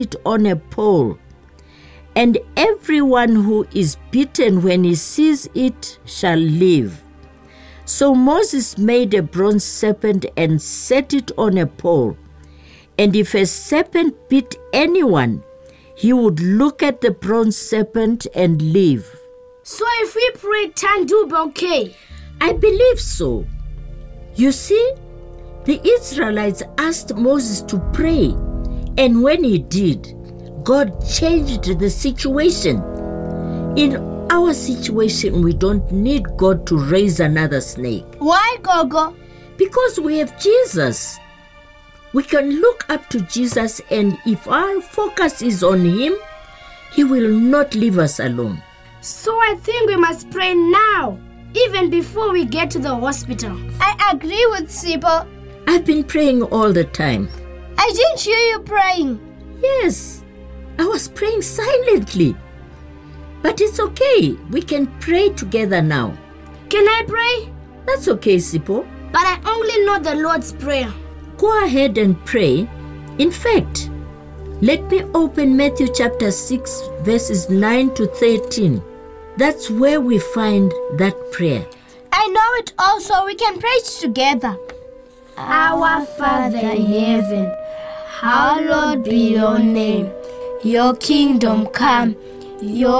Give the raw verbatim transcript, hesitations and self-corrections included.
it on a pole, and everyone who is bitten when he sees it shall live. So Moses made a bronze serpent and set it on a pole. And if a serpent bit anyone, he would look at the bronze serpent and live. So if we pray, Tandu will be okay? I believe so. You see, the Israelites asked Moses to pray, and when he did, God changed the situation. In our situation, we don't need God to raise another snake. Why, Gogo? Because we have Jesus. We can look up to Jesus, and if our focus is on him, he will not leave us alone. So I think we must pray now, even before we get to the hospital. I agree with Sipho. I've been praying all the time. I didn't hear you praying. Yes, I was praying silently. But it's okay. We can pray together now. Can I pray? That's okay, Sipho. But I only know the Lord's Prayer. Go ahead and pray. In fact, let me open Matthew chapter six, verses nine to thirteen. That's where we find that prayer. I know it also. We can pray it together. Our Father in heaven, hallowed be your name. Your kingdom come. Your